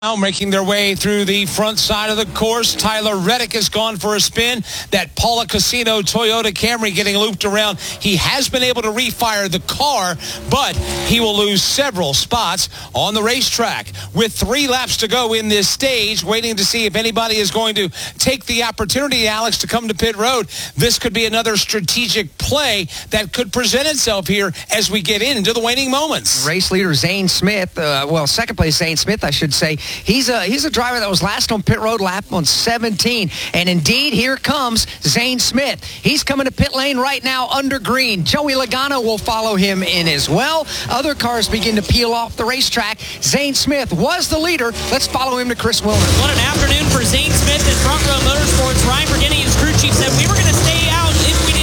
Now making their way through the front side of the course. Tyler Reddick has gone for a spin. That Paula Casino Toyota Camry getting looped around. He has been able to refire the car, but he will lose several spots on the racetrack. With 3 laps to go in this stage, waiting to see if anybody is going to take the opportunity, Alex, to come to pit road. This could be another strategic play that could present itself here as we get into the waning moments. Race leader Zane Smith, second place Zane Smith, I should say. He's a driver that was last on pit road lap on 17. And indeed, here comes Zane Smith. He's coming to pit lane right now under green. Joey Logano will follow him in as well. Other cars begin to peel off the racetrack. Zane Smith was the leader. Let's follow him to Chris Wilner. What an afternoon for Zane Smith at Front Row Motorsports. Ryan Bergini, his crew chief, said we were going to stay out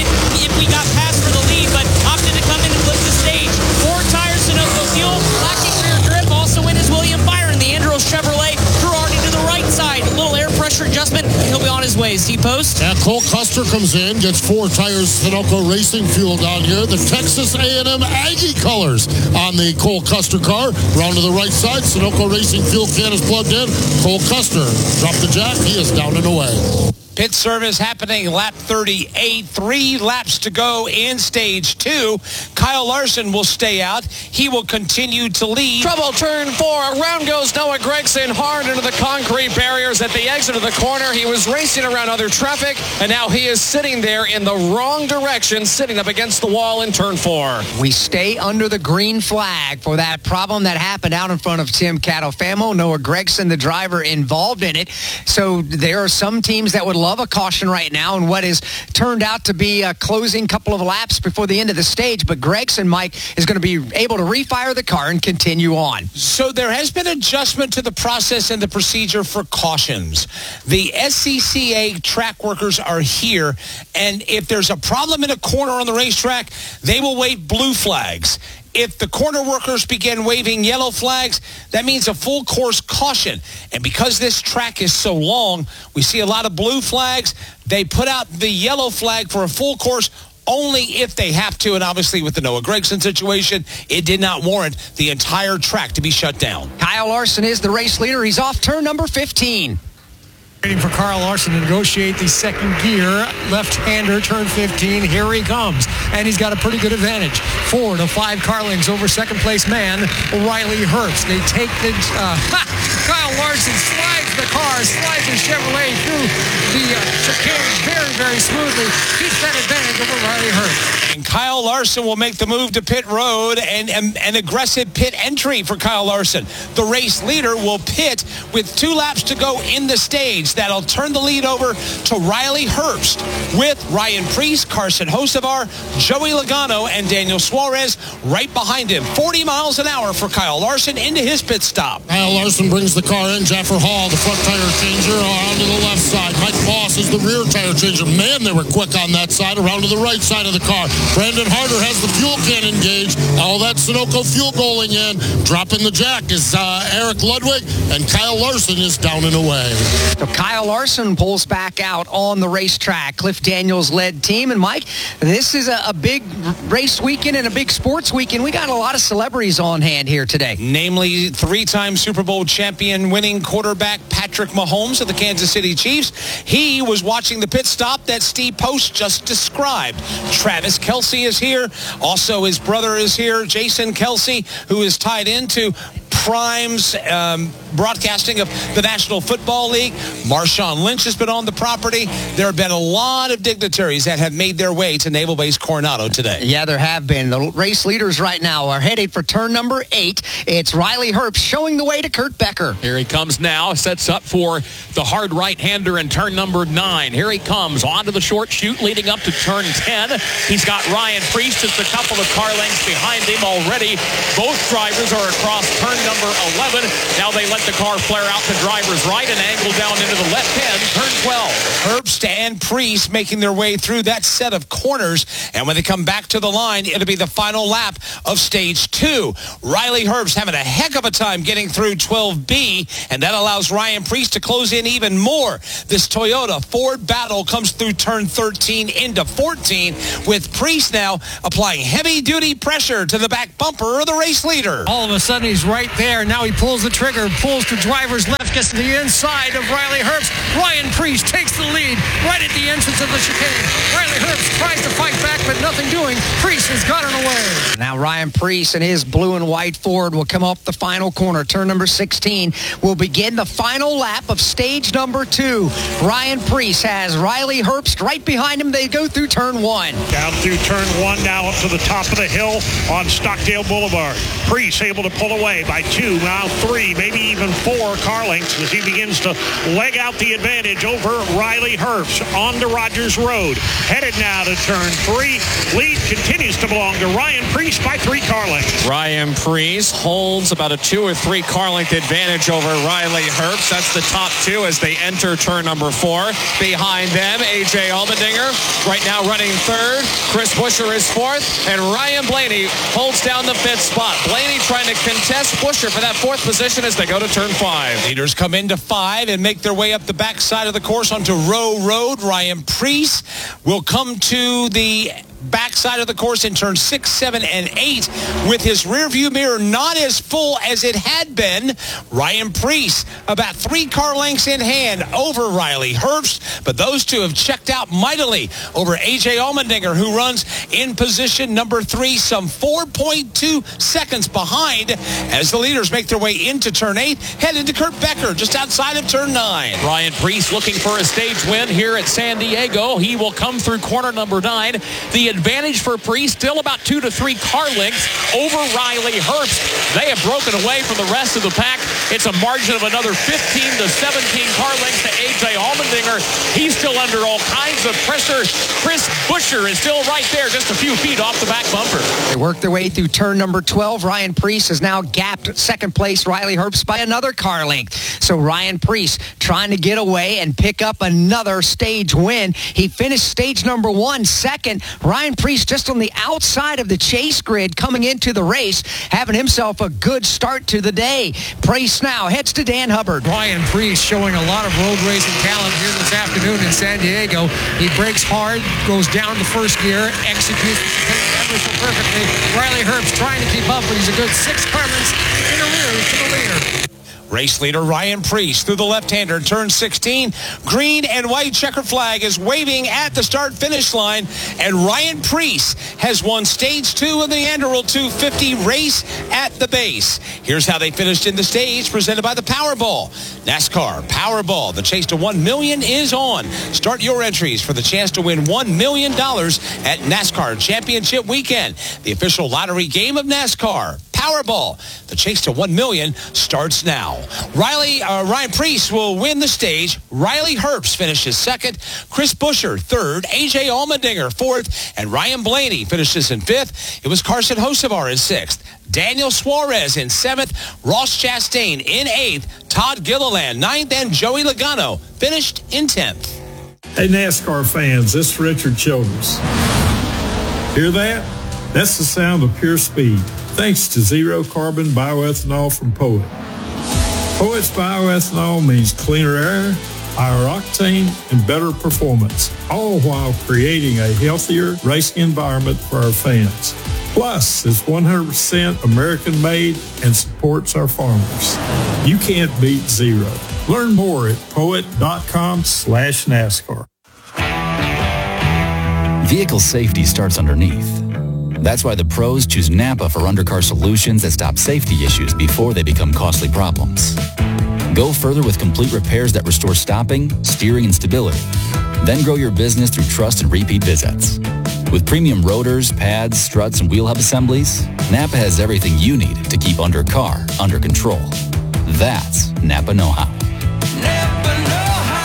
if we got past for the lead, but opted to come in and flip the stage. 4 tires, Sunoco fuel, lacking rear grip. Also in is William Byron, the Andros Chevrolet. Gerardi to the right side. A little air pressure adjustment, and he'll be on his way. Steve Post. Yeah, Cole Custer comes in, gets 4 tires, Sunoco Racing fuel down here. The Texas A&M Aggie colors on the Cole Custer car. Round to the right side, Sunoco Racing fuel can is plugged in. Cole Custer dropped the jack. He is down and away. Pit service happening lap 38. 3 laps to go in stage 2. Kyle Larson will stay out. He will continue to lead. Trouble turn 4. Around goes Noah Gragson hard into the concrete barriers at the exit of the corner. He was racing around other traffic, and now he is sitting there in the wrong direction, sitting up against the wall in turn 4. We stay under the green flag for that problem that happened out in front of Tim Catalfamo. Noah Gragson, the driver, involved in it. So there are some teams that would love a caution right now and what is turned out to be a closing couple of laps before the end of the stage. But Gregson, Mike, is going to be able to refire the car and continue on. So there has been adjustment to the process and the procedure for cautions. The SCCA track workers are here, and if there's a problem in a corner on the racetrack, they will wave blue flags. If the corner workers begin waving yellow flags, that means a full course caution. And because this track is so long, we see a lot of blue flags. They put out the yellow flag for a full course only if they have to. And obviously with the Noah Gragson situation, it did not warrant the entire track to be shut down. Kyle Larson is the race leader. He's off turn number 15. Waiting for Kyle Larson to negotiate the second gear. Left-hander, turn 15. Here he comes. And he's got a pretty good advantage. 4 to 5 car lengths over second-place man, Riley Herbst. They take the... Kyle Larson slides the car, slides the Chevrolet through the chicane very, very smoothly. Keeps that advantage over Riley Herbst. And Kyle Larson will make the move to pit road, and an aggressive pit entry for Kyle Larson. The race leader will pit with 2 laps to go in the stage. That'll turn the lead over to Riley Herbst with Ryan Preece, Carson Hocevar, Joey Logano, and Daniel Suarez right behind him. 40 miles an hour for Kyle Larson into his pit stop. Kyle Larson brings the car in. Jaffer Hall, the front tire changer, around to the left side. Mike Moss is the rear tire changer. Man, they were quick on that side, around to the right side of the car. Brandon Harder has the fuel can engaged. All that Sunoco fuel going in. Dropping the jack is Eric Ludwig, and Kyle Larson is down and away. So Kyle Larson pulls back out on the racetrack. Cliff Daniels led team. And Mike, this is a big race weekend and a big sports weekend. We got a lot of celebrities on hand here today. Namely, 3-time Super Bowl champion winning quarterback Patrick Mahomes of the Kansas City Chiefs. He was watching the pit stop that Steve Post just described. Travis Kelce is here. Also, his brother is here, Jason Kelce, who is tied into Prime's broadcasting of the National Football League. Marshawn Lynch has been on the property. There have been a lot of dignitaries that have made their way to Naval Base Coronado today. Yeah, there have been. The race leaders right now are headed for turn number 8. It's Riley Herbst showing the way to Kurt Becker. Here he comes now. Sets up for the hard right-hander in turn number 9. Here he comes onto the short chute leading up to turn 10. He's got Ryan Preece just a couple of car lengths behind him already. Both drivers are across turn number 11. Now they let the car flare out to driver's right and angle down into the left hand, turn 12. Herbst and Preece making their way through that set of corners. And when they come back to the line, it'll be the final lap of stage 2. Riley Herbst having a heck of a time getting through 12B, and that allows Ryan Preece to close in even more. This Toyota Ford battle comes through turn 13 into 14, with Preece now applying heavy-duty pressure to the back bumper of the race leader. All of a sudden, he's right there. Now he pulls the trigger, pulls to driver's left, gets to the inside of Riley Herbst. Ryan Preece takes the lead right at the entrance of the chicane. Riley Herbst tries to fight back, but nothing doing. Preece has gotten away. Now Ryan Preece and his blue and white Ford will come off the final corner. Turn number 16 will begin the final lap of stage number 2. Ryan Preece has Riley Herbst right behind him. They go through turn 1. Down through turn 1, now up to the top of the hill on Stockdale Boulevard. Preece able to pull away by 2, now 3, maybe even 4 car lengths as he begins to leg out the advantage over Riley Herbst on to Rogers Road. Headed now to turn 3. Lead continues to belong to Ryan Preece by 3 car lengths. Ryan Preece holds about a 2 or 3 car length advantage over Riley Herbst. That's the top 2 as they enter turn number 4. Behind them, A.J. Allmendinger right now running 3rd. Chris Buescher is 4th, and Ryan Blaney holds down the 5th spot. Blaney trying to contest Buescher for that 4th position as they go to turn 5. Leaders come into 5 and make their way up the backside of the course onto Row Road. Ryan Preece will come to the backside of the course in turn 6, 7, and 8 with his rearview mirror not as full as it had been. Ryan Preece about 3 car lengths in hand over Riley Herbst, but those two have checked out mightily over A.J. Allmendinger, who runs in position number 3, some 4.2 seconds behind as the leaders make their way into turn 8, headed to Kurt Becker just outside of turn 9. Ryan Preece looking for a stage win here at San Diego. He will come through corner number 9. The advantage for Preece still about 2 to 3 car lengths over Riley Herbst. They have broken away from the rest of the pack. It's a margin of another 15 to 17 car lengths to A.J. Allmendinger. He's still under all kinds of pressure. Chris Buescher is still right there, just a few feet off the back bumper. They work their way through turn number 12. Ryan Preece has now gapped second place Riley Herbst by another car length. So Ryan Preece trying to get away and pick up another stage win. He finished stage number 1 second. Ryan Preece just on the outside of the chase grid coming into the race, having himself a good start to the day. Preece now heads to Dan Hubbard. Ryan Preece showing a lot of road racing talent here this afternoon in San Diego. He brakes hard, goes down to first gear, executes ever so perfectly. Riley Herbst trying to keep up, but he's a good 6 car lengths in a rear to the leader. Race leader Ryan Preece through the left-hander, turn 16. Green and white checker flag is waving at the start-finish line, and Ryan Preece has won stage 2 of the Anduril 250 race at the base. Here's how they finished in the stage, presented by the Powerball. NASCAR Powerball. The chase to $1 million is on. Start your entries for the chance to win $1 million at NASCAR Championship Weekend, the official lottery game of NASCAR. Powerball. The chase to $1 million starts now. Ryan Preece will win the stage. Riley Herbst finishes 2nd. Chris Buescher 3rd. A.J. Allmendinger 4th. And Ryan Blaney finishes in 5th. It was Carson Hocevar in 6th. Daniel Suarez in 7th. Ross Chastain in 8th. Todd Gilliland 9th. And Joey Logano finished in 10th. Hey, NASCAR fans, this is Richard Childress. Hear that? That's the sound of pure speed. Thanks to zero carbon bioethanol from Poet. Poet's bioethanol means cleaner air, higher octane, and better performance, all while creating a healthier racing environment for our fans. Plus, it's 100% American-made and supports our farmers. You can't beat zero. Learn more at poet.com/NASCAR. Vehicle safety starts underneath. That's why the pros choose Napa for undercar solutions that stop safety issues before they become costly problems. Go further with complete repairs that restore stopping, steering, and stability. Then grow your business through trust and repeat visits. With premium rotors, pads, struts, and wheel hub assemblies, Napa has everything you need to keep undercar under control. That's Napa know-how. Napa know-how.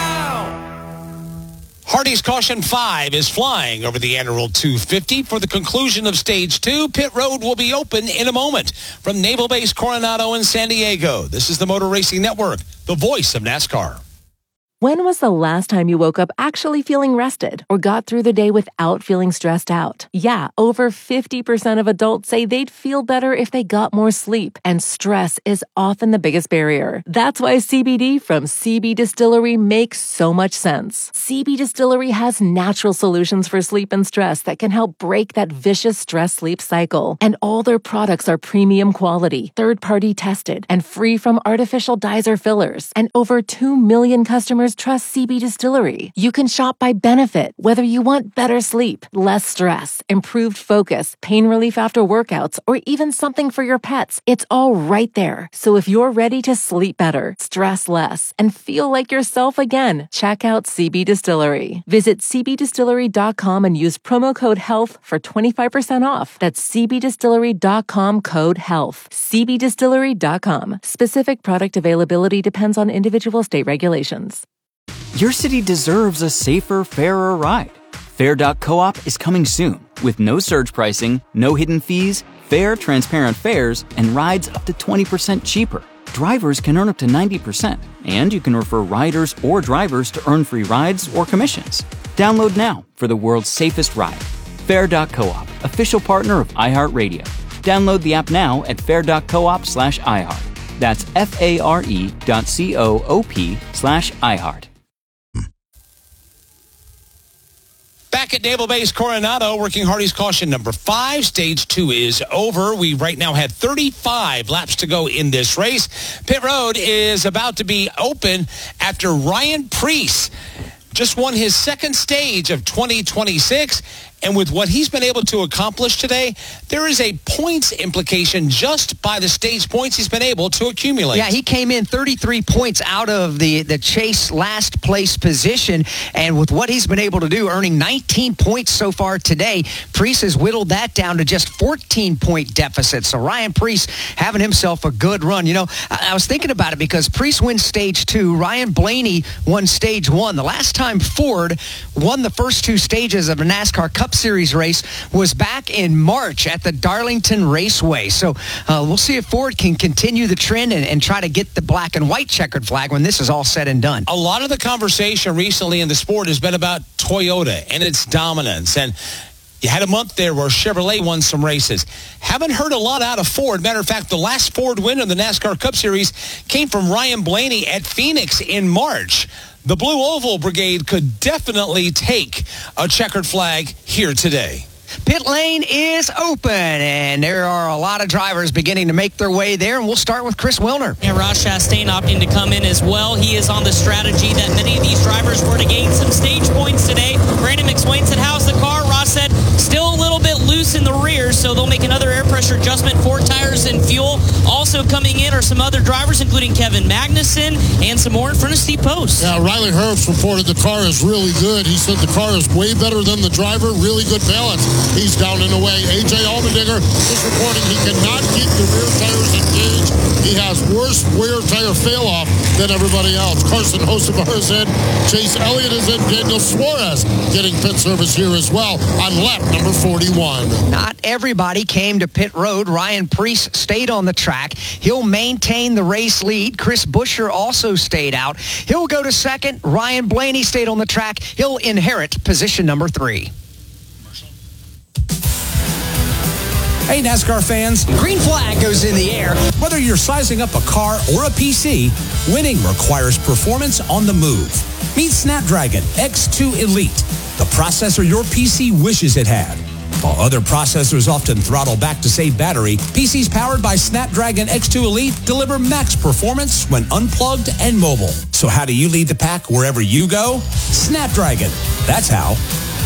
Hardy's Caution 5 is flying over the Anduril 250 for the conclusion of Stage 2. Pit Road will be open in a moment. From Naval Base Coronado in San Diego, this is the Motor Racing Network, the voice of NASCAR. When was the last time you woke up actually feeling rested or got through the day without feeling stressed out? Yeah, over 50% of adults say they'd feel better if they got more sleep, and stress is often the biggest barrier. That's why CBD from CB Distillery makes so much sense. CB Distillery has natural solutions for sleep and stress that can help break that vicious stress-sleep cycle. And all their products are premium quality, third-party tested, and free from artificial dyes or fillers. And over 2 million customers trust CB Distillery. You can shop by benefit, whether you want better sleep, less stress, improved focus, pain relief after workouts, or even something for your pets. It's all right there. So if you're ready to sleep better, stress less, and feel like yourself again, check out CB Distillery. Visit cbdistillery.com and use promo code HEALTH for 25% off. That's cbdistillery.com code HEALTH. cbdistillery.com. Specific product availability depends on individual state regulations. Your city deserves a safer, fairer ride. Fair.coop is coming soon with no surge pricing, no hidden fees, fair, transparent fares, and rides up to 20% cheaper. Drivers can earn up to 90%, and you can refer riders or drivers to earn free rides or commissions. Download now for the world's safest ride. Fair.coop, official partner of iHeartRadio. Download the app now at fair.coop/iHeart. That's FARE.coop/iHeart. Back at Naval Base Coronado, working Hardy's caution number 5. Stage 2 is over. We right now have 35 laps to go in this race. Pit road is about to be open after Ryan Preece just won his second stage of 2026. And with what he's been able to accomplish today, there is a points implication just by the stage points he's been able to accumulate. Yeah, he came in 33 points out of the chase last place position. And with what he's been able to do, earning 19 points so far today, Preece has whittled that down to just 14-point deficit. So Ryan Preece having himself a good run. You know, I was thinking about it because Preece wins stage 2. Ryan Blaney won stage 1. The last time Ford won the first 2 stages of a NASCAR Cup Series race was back in March at the Darlington Raceway. So we'll see if Ford can continue the trend and try to get the black and white checkered flag when this is all said and done. A lot of the conversation recently in the sport has been about Toyota and its dominance. And you had a month there where Chevrolet won some races. Haven't heard a lot out of Ford. Matter of fact, the last Ford win in the NASCAR Cup Series came from Ryan Blaney at Phoenix in March. The Blue Oval Brigade could definitely take a checkered flag here today. Pit lane is open, and there are a lot of drivers beginning to make their way there, and we'll start with Chris Wilner. And Ross Chastain opting to come in as well. He is on the strategy that many of these drivers were to gain some stage points today. Brandon McSwain said, how's the car? Ross said, still a little bit loose in the rear, so they'll make another air pressure adjustment, 4 tires and fuel. Also coming in are some other drivers, including Kevin Magnussen and some more in front of Steve Post. Yeah, Riley Herbst reported the car is really good. He said the car is way better than the driver, really good balance. He's down and away. A.J. Allmendinger is reporting he cannot keep the rear tires engaged. He has worse rear tire fail-off than everybody else. Carson Hocevar is in. Chase Elliott is in. Daniel Suarez getting pit service here as well on lap number 41. Not everybody came to pit road. Ryan Preece stayed on the track. He'll maintain the race lead. Chris Buescher also stayed out. He'll go to second. Ryan Blaney stayed on the track. He'll inherit position number 3. Hey, NASCAR fans. Green flag goes in the air. Whether you're sizing up a car or a PC, winning requires performance on the move. Meet Snapdragon X2 Elite, the processor your PC wishes it had. While other processors often throttle back to save battery, PCs powered by Snapdragon X2 Elite deliver max performance when unplugged and mobile. So how do you lead the pack wherever you go? Snapdragon. That's how.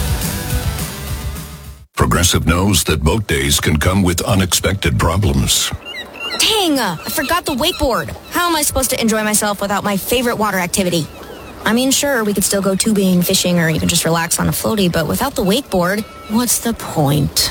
Progressive knows that boat days can come with unexpected problems. Dang, I forgot the wakeboard. How am I supposed to enjoy myself without my favorite water activity? I mean, sure, we could still go tubing, fishing, or even just relax on a floaty, but without the wakeboard, what's the point?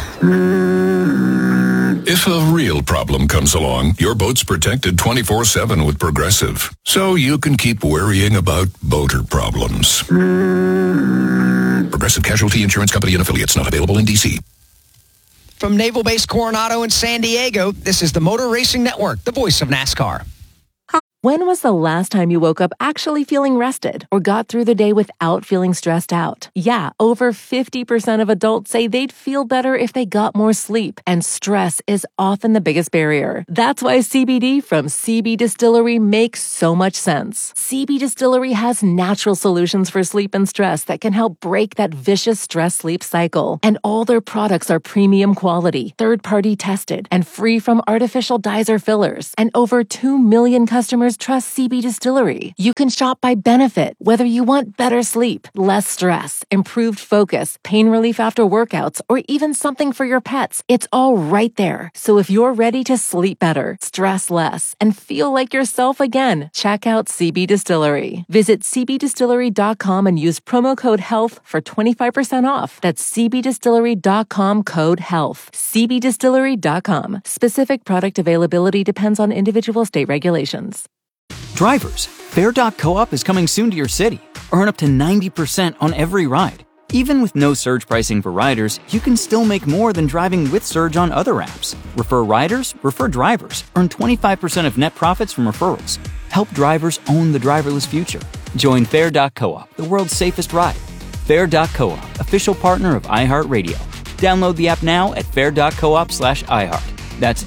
If a real problem comes along, your boat's protected 24/7 with Progressive, so you can keep worrying about boater problems. Progressive Casualty Insurance Company and Affiliates, not available in D.C. From Naval Base Coronado in San Diego, this is the Motor Racing Network, the voice of NASCAR. When was the last time you woke up actually feeling rested or got through the day without feeling stressed out? Yeah, over 50% of adults say they'd feel better if they got more sleep, and stress is often the biggest barrier. That's why CBD from CB Distillery makes so much sense. CB Distillery has natural solutions for sleep and stress that can help break that vicious stress-sleep cycle. And all their products are premium quality, third-party tested, and free from artificial dyes or fillers. And over 2 million customers trust CB Distillery. You can shop by benefit, whether you want better sleep, less stress, improved focus, pain relief after workouts, or even something for your pets. It's all right there. So if you're ready to sleep better, stress less, and feel like yourself again, check out CB Distillery. Visit cbdistillery.com and use promo code HEALTH for 25% off. That's cbdistillery.com, code HEALTH. cbdistillery.com. Specific product availability depends on individual state regulations. Drivers, Fair.coop is coming soon to your city. Earn up to 90% on every ride. Even with no surge pricing for riders, you can still make more than driving with Surge on other apps. Refer riders, refer drivers. Earn 25% of net profits from referrals. Help drivers own the driverless future. Join Fair.coop, the world's safest ride. Fair.coop, official partner of iHeartRadio. Download the app now at fair.coop/iHeart. That's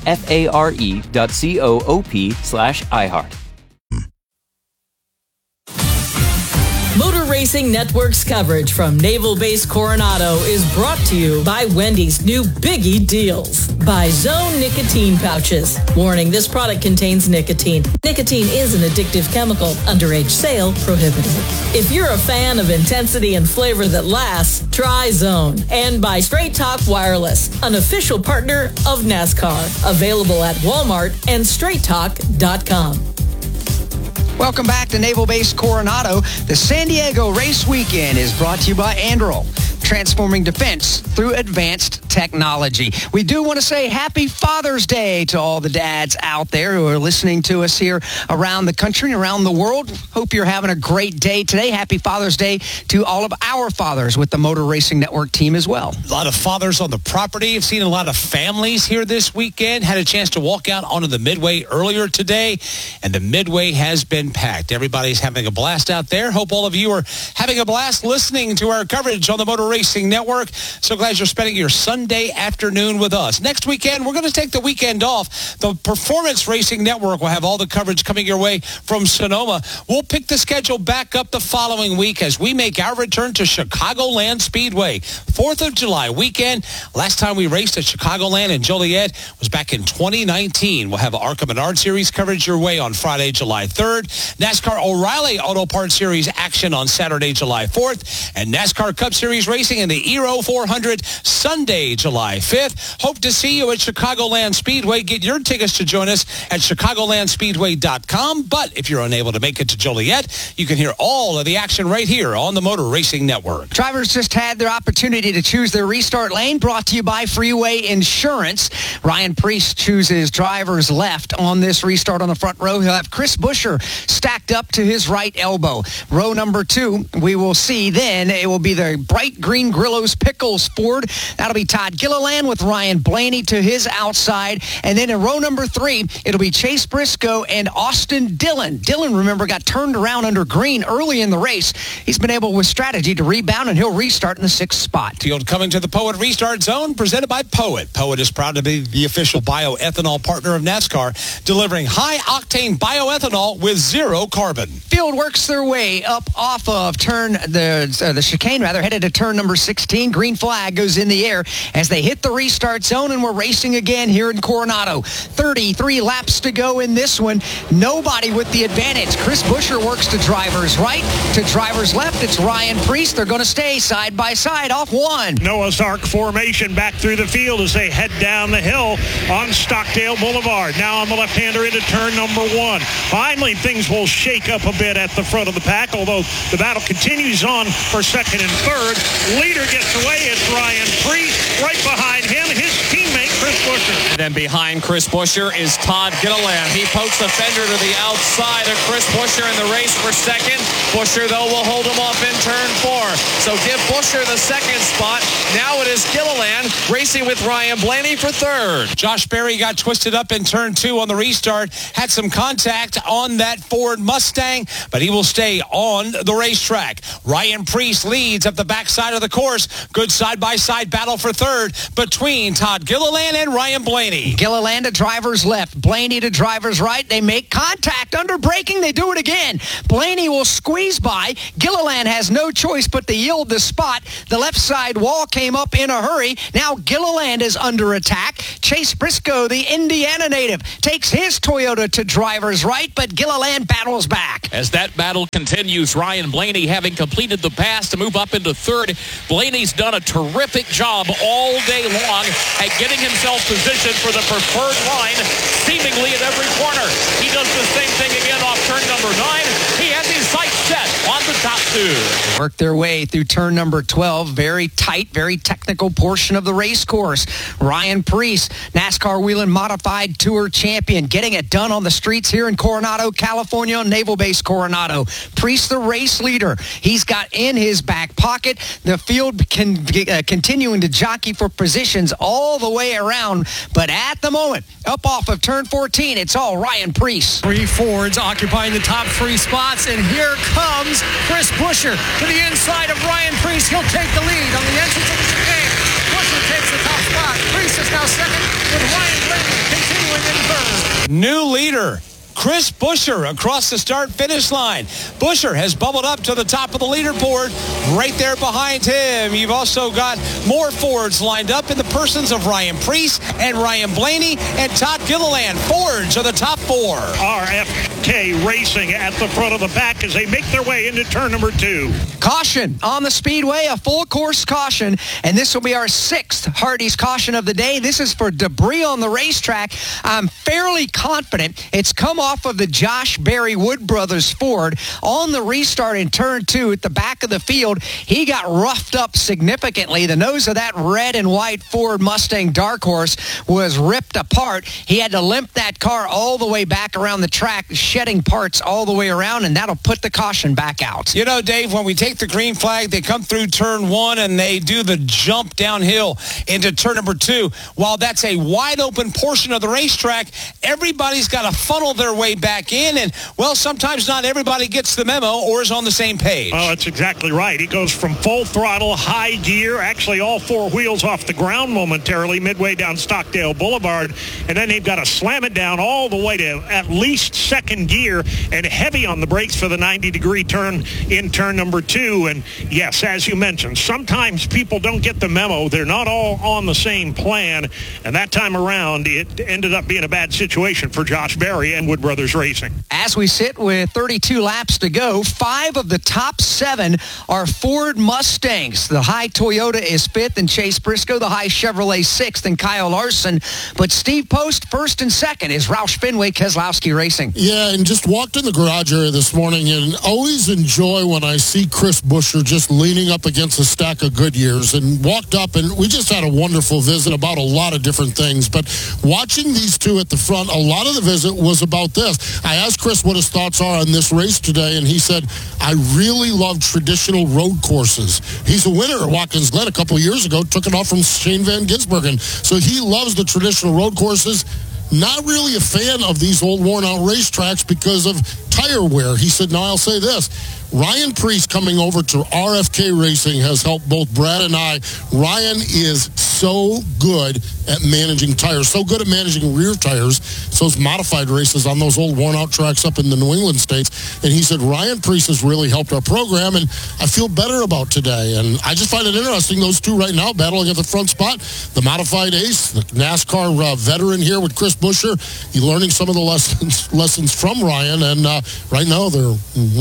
FARE.coop/iHeart. Motor Racing Network's coverage from Naval Base Coronado is brought to you by Wendy's new Biggie Deals. By Zone Nicotine Pouches. Warning, this product contains nicotine. Nicotine is an addictive chemical. Underage sale prohibited. If you're a fan of intensity and flavor that lasts, try Zone. And by Straight Talk Wireless, an official partner of NASCAR. Available at Walmart and straighttalk.com. Welcome back to Naval Base Coronado. The San Diego Race Weekend is brought to you by Anduril, transforming defense through advanced technology. We do want to say Happy Father's Day to all the dads out there who are listening to us here around the country and around the world. Hope you're having a great day today. Happy Father's Day to all of our fathers with the Motor Racing Network team as well. A lot of fathers on the property. I've seen a lot of families here this weekend. Had a chance to walk out onto the Midway earlier today, and the Midway has been packed. Everybody's having a blast out there. Hope all of you are having a blast listening to our coverage on the Motor Racing Network. So glad you're spending your Sunday afternoon with us. Next weekend, we're going to take the weekend off. The Performance Racing Network will have all the coverage coming your way from Sonoma. We'll pick the schedule back up the following week as we make our return to Chicagoland Speedway. 4th of July weekend. Last time we raced at Chicagoland in Joliet was back in 2019. We'll have ARCA Menard Series coverage your way on Friday, July 3rd. NASCAR O'Reilly Auto Parts Series action on Saturday, July 4th. And NASCAR Cup Series racing in the Aero 400 Sunday, July 5th. Hope to see you at Chicagoland Speedway. Get your tickets to join us at chicagolandspeedway.com. But if you're unable to make it to Joliet, you can hear all of the action right here on the Motor Racing Network. Drivers just had their opportunity to choose their restart lane, brought to you by Freeway Insurance. Ryan Priest chooses driver's left on this restart on the front row. He'll have Chris Buescher stacked up to his right elbow. Row number 2, we will see then. It will be the bright green Grillo's Pickles Ford. That'll be Todd Gilliland with Ryan Blaney to his outside. And then in row number 3, it'll be Chase Briscoe and Austin Dillon. Dillon, remember, got turned around under green early in the race. He's been able with strategy to rebound, and he'll restart in the 6th spot. Field coming to the Poet Restart Zone, presented by Poet. Poet is proud to be the official bioethanol partner of NASCAR, delivering high-octane bioethanol with zero carbon. Field works their way up off of the chicane, headed to turn number 16. Green flag goes in the air as they hit the restart zone, and we're racing again here in Coronado. 33 laps to go in this one. Nobody with the advantage. Chris Buescher works to driver's right. To driver's left, it's Ryan Priest. They're going to stay side by side off 1. Noah's Ark formation back through the field as they head down the hill on Stockdale Boulevard. Now on the left-hander into turn number 1. Finally, things will shake up a bit at the front of the pack, although the battle continues on for second and third. Leader gets away. It's Ryan Priest. Right behind him, his teammate Chris Buescher. And then behind Chris Buescher is Todd Gilliland. He pokes the fender to the outside of Chris Buescher in the race for second. Buescher, though, will hold him off in turn 4. So give Buescher the second spot. Now it is Gilliland racing with Ryan Blaney for third. Josh Berry got twisted up in turn 2 on the restart. Had some contact on that Ford Mustang, but he will stay on the racetrack. Ryan Preece leads up the backside of the course. Good side-by-side battle for third between Todd Gilliland and Ryan Blaney. Gilliland to driver's left, Blaney to driver's right. They make contact. Under braking, they do it again. Blaney will squeeze by. Gilliland has no choice but to yield the spot. The left side wall came up in a hurry. Now Gilliland is under attack. Chase Briscoe, the Indiana native, takes his Toyota to driver's right, but Gilliland battles back. As that battle continues, Ryan Blaney having completed the pass to move up into third. Blaney's done a terrific job all day long at getting himself positioned for the preferred line, seemingly at every corner. He does the same thing again off turn number 9. He has his sights set on the top 2. Work their way through turn number 12. Very tight, very technical portion of the race course. Ryan Preece, NASCAR Whelen Modified Tour champion, getting it done on the streets here in Coronado, California, on Naval Base Coronado. Preece, the race leader. He's got in his back pocket the field continuing to jockey for positions all the way around. But at the moment, up off of turn 14, it's all Ryan Preece. 3 Fords occupying the top 3 spots, and here comes Chris Buescher to the inside of Ryan Preece. He'll take the lead on the entrance of the chicane. Buescher takes the top spot. Preece is now second, with Ryan Blaney continuing in third. New leader, Chris Buescher, across the start-finish line. Buescher has bubbled up to the top of the leaderboard. Right there behind him, you've also got more Fords lined up in the persons of Ryan Preece and Ryan Blaney and Todd Gilliland. Fords are the top 4. RFK Racing at the front of the pack as they make their way into turn number 2. Caution on the speedway, a full course caution, and this will be our 6th Hardee's caution of the day. This is for debris on the racetrack. I'm fairly confident it's come off of the Josh Berry Wood Brothers Ford on the restart in turn 2 at the back of the field. He got roughed up significantly. The nose of that red and white Ford Mustang Dark Horse was ripped apart. He had to limp that car all the way back around the track, shedding parts all the way around, and that'll put the caution back out. You know, Dave, when we take the green flag, they come through turn 1 and they do the jump downhill into turn number 2. While that's a wide open portion of the racetrack, everybody's got to funnel their way back in, and, well, sometimes not everybody gets the memo or is on the same page. Oh, that's exactly right. He goes from full throttle, high gear, actually all 4 wheels off the ground momentarily, midway down Stockdale Boulevard, and then they've got to slam it down all the way to at least second gear and heavy on the brakes for the 90-degree turn in turn number 2. And, yes, as you mentioned, sometimes people don't get the memo. They're not all on the same plan, and that time around, it ended up being a bad situation for Josh Berry and Wood Brothers Racing. As we sit with 32 laps to go, 5 of the top 7 are Ford Mustangs. The high Toyota is 5th, and Chase Briscoe, the high Chevrolet, 6th, and Kyle Larson. But Steve Post, 1st and 2nd, is Roush Fenway Keselowski Racing. Yeah, and just walked in the garage area this morning, and always enjoy when I see Chris Buescher just leaning up against a stack of Goodyears, and walked up, and we just had a wonderful visit about a lot of different things. But watching these two at the front, a lot of the visit was about this. I asked Chris what his thoughts are on this race today, and he said, I really love traditional road courses. He's a winner at Watkins Glen a couple of years ago, took it off from Shane Van Gisbergen. So he loves the traditional road courses. Not really a fan of these old worn-out racetracks because of tire wear. He said, now I'll say this. Ryan Preece coming over to RFK Racing has helped both Brad and I. Ryan is so good at managing tires, so good at managing rear tires. So those modified races on those old worn-out tracks up in the New England states. And he said, Ryan Preece has really helped our program, and I feel better about today. And I just find it interesting, those two right now battling at the front spot. The modified ace, the NASCAR veteran here with Chris Buescher. You're learning some of the lessons from Ryan, and right now they're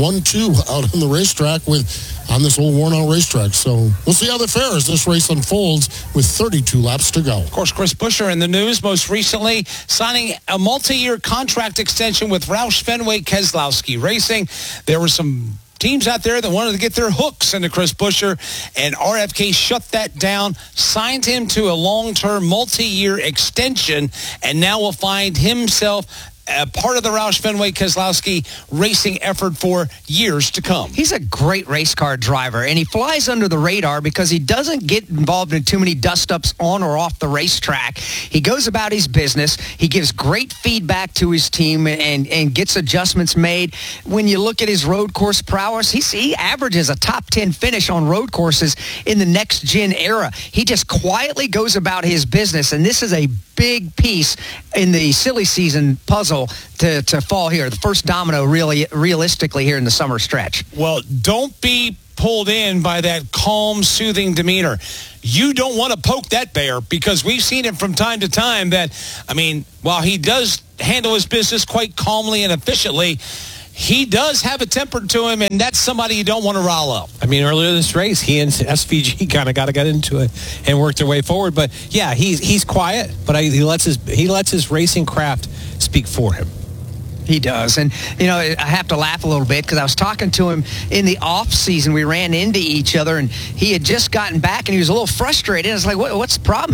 1-2 out on the racetrack on this old worn-out racetrack. So we'll see how that fares. This race unfolds with 32 laps to go. Of course, Chris Buescher in the news most recently signing a multi-year contract extension with Roush Fenway Keselowski Racing. There were some teams out there that wanted to get their hooks into Chris Buescher, and RFK shut that down, signed him to a long-term, multi-year extension, and now will find himself part of the Roush Fenway Keselowski racing effort for years to come. He's a great race car driver, and he flies under the radar because he doesn't get involved in too many dust-ups on or off the racetrack. He goes about his business. He gives great feedback to his team and gets adjustments made. When you look at his road course prowess, he averages a top 10 finish on road courses in the next-gen era. He just quietly goes about his business, and this is a big piece in the silly season puzzle to fall here. The first domino realistically here in the summer stretch. Well, don't be pulled in by that calm, soothing demeanor. You don't want to poke that bear, because we've seen it from time to time that, while he does handle his business quite calmly and efficiently, he does have a temper to him, and that's somebody you don't want to rile up. Earlier this race, he and SVG kind of got into it and worked their way forward. But yeah, he's quiet, but he lets his racing craft speak for him. He does. And, I have to laugh a little bit because I was talking to him in the off season. We ran into each other, and he had just gotten back, and he was a little frustrated. I was like, what's the problem?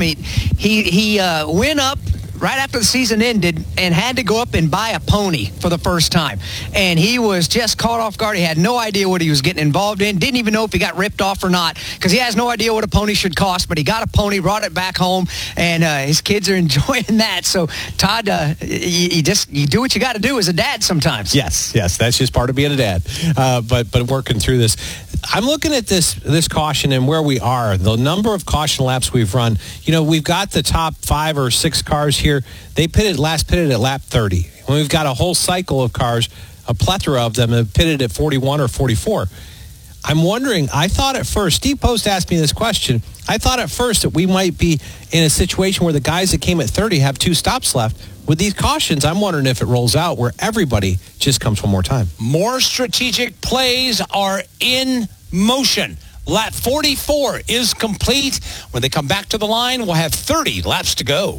He went up right after the season ended and had to go up and buy a pony for the first time. And he was just caught off guard. He had no idea what he was getting involved in. Didn't even know if he got ripped off or not, because he has no idea what a pony should cost. But he got a pony, brought it back home, and his kids are enjoying that. So, Todd, you do what you got to do as a dad sometimes. Yes, that's just part of being a dad. But working through this, I'm looking at this caution and where we are. The number of caution laps we've run. We've got the top 5 or 6 cars here. They last pitted at lap 30. When we've got a whole cycle of cars, a plethora of them have pitted at 41 or 44. I'm wondering, I thought at first, Steve Post asked me this question, I thought at first that we might be in a situation where the guys that came at 30 have 2 stops left. With these cautions, I'm wondering if it rolls out where everybody just comes one more time. More strategic plays are in motion. Lap 44 is complete. When they come back to the line, we'll have 30 laps to go.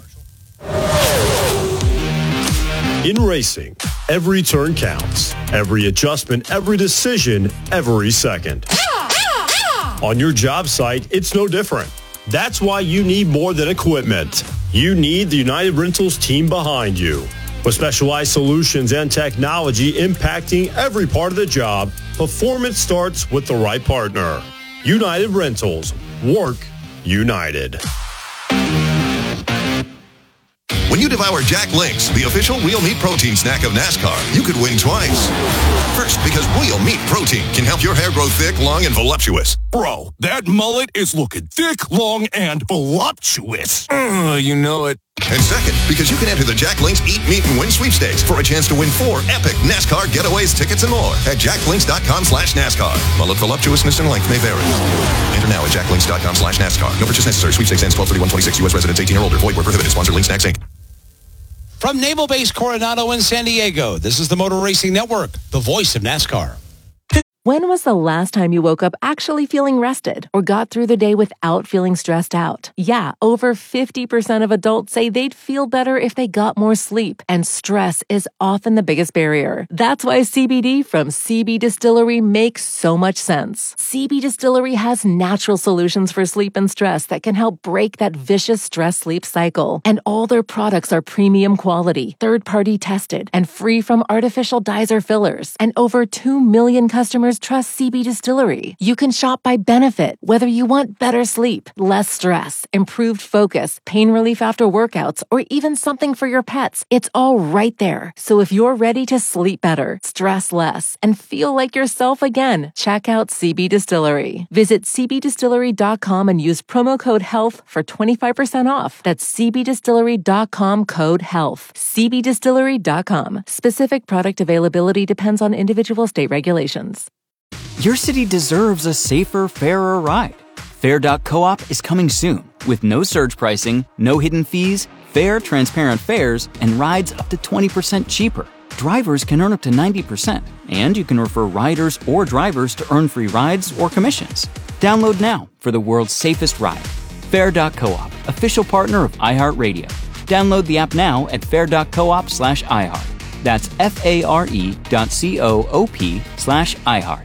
In racing, every turn counts. Every adjustment, every decision, every second. On your job site, it's no different. That's why you need more than equipment. You need the United Rentals team behind you. With specialized solutions and technology impacting every part of the job, performance starts with the right partner. United Rentals. Work united. When you devour Jack Links, the official real meat protein snack of NASCAR, you could win twice. First, because real meat protein can help your hair grow thick, long, and voluptuous. Bro, that mullet is looking thick, long, and voluptuous. You know it. And second, because you can enter the Jack Links Eat, Meet, and Win sweepstakes for a chance to win 4 epic NASCAR getaways, tickets, and more at jacklinks.com/NASCAR. Mullet voluptuousness and length may vary. Enter now at jacklinks.com/NASCAR. No purchase necessary. Sweepstakes ends 12/31/26. U.S. residents 18 or older. Void where prohibited. Sponsor Link Snacks, Inc. From Naval Base Coronado in San Diego, this is the Motor Racing Network, the voice of NASCAR. When was the last time you woke up actually feeling rested or got through the day without feeling stressed out? Yeah, over 50% of adults say they'd feel better if they got more sleep, and stress is often the biggest barrier. That's why CBD from CB Distillery makes so much sense. CB Distillery has natural solutions for sleep and stress that can help break that vicious stress-sleep cycle. And all their products are premium quality, third-party tested, and free from artificial dyes or fillers. And over 2 million customers trust CB Distillery. You can shop by benefit, whether you want better sleep, less stress, improved focus, pain relief after workouts, or even something for your pets. It's all right there. So if you're ready to sleep better, stress less, and feel like yourself again, check out CB Distillery. Visit cbdistillery.com and use promo code HEALTH for 25% off. That's cbdistillery.com code HEALTH. cbdistillery.com. Specific product availability depends on individual state regulations. Your city deserves a safer, fairer ride. Fair.coop is coming soon with no surge pricing, no hidden fees, fair, transparent fares, and rides up to 20% cheaper. Drivers can earn up to 90%, and you can refer riders or drivers to earn free rides or commissions. Download now for the world's safest ride. Fair.coop, official partner of iHeartRadio. Download the app now at fair.coop/iHeart. That's FARE.coop/iHeart.